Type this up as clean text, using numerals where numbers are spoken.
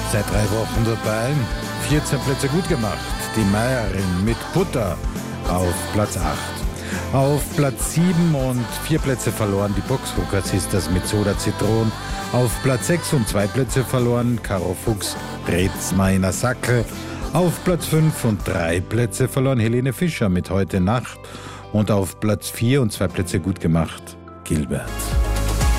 Seit 3 Wochen dabei, 14 Plätze gut gemacht. Die Meierin mit Butter auf Platz 8. Auf Platz 7 und 4 Plätze verloren die Boxrucker Sisters mit Soda Zitron. Auf Platz 6 und 2 Plätze verloren Karo Fuchs, Red's meiner Sackel. Auf Platz 5 und 3 Plätze verloren Helene Fischer mit Heute Nacht. Und auf Platz 4 und 2 Plätze gut gemacht Gilbert.